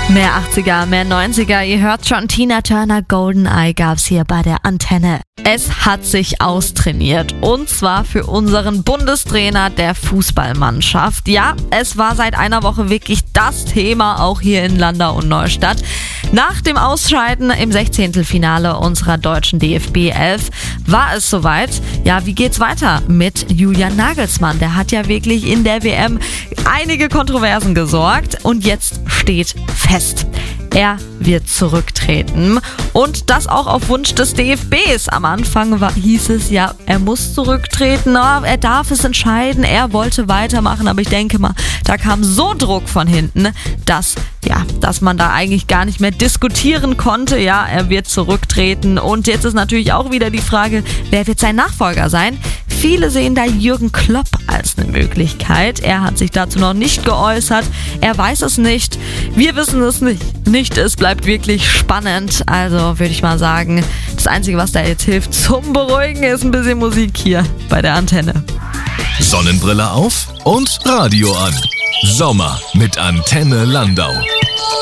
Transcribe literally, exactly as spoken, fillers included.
Mehr achtziger, mehr neunziger, ihr hört schon, Tina Turner, GoldenEye gab's hier bei der Antenne. Es hat sich austrainiert und zwar für unseren Bundestrainer der Fußballmannschaft. Ja, es war seit einer Woche wirklich das Thema, auch hier in Landau und Neustadt. Nach dem Ausscheiden im Sechzehntelfinale unserer deutschen D F B elf war es soweit. Ja, wie geht's weiter mit Julian Nagelsmann? Der hat ja wirklich in der W M einige Kontroversen gesorgt und jetzt steht fest: Er wird zurücktreten und das auch auf Wunsch des D F Bs. Am Anfang war, hieß es ja, er muss zurücktreten, er darf es entscheiden, er wollte weitermachen, aber ich denke mal, da kam so Druck von hinten, dass, ja, dass man da eigentlich gar nicht mehr diskutieren konnte. Ja, er wird zurücktreten und jetzt ist natürlich auch wieder die Frage, wer wird sein Nachfolger sein? Viele sehen da Jürgen Klopp als eine Möglichkeit. Er hat sich dazu noch nicht geäußert. Er weiß es nicht. Wir wissen es nicht. Nicht. Es bleibt wirklich spannend. Also würde ich mal sagen, das Einzige, was da jetzt hilft zum Beruhigen, ist ein bisschen Musik hier bei der Antenne. Sonnenbrille auf und Radio an. Sommer mit Antenne Landau.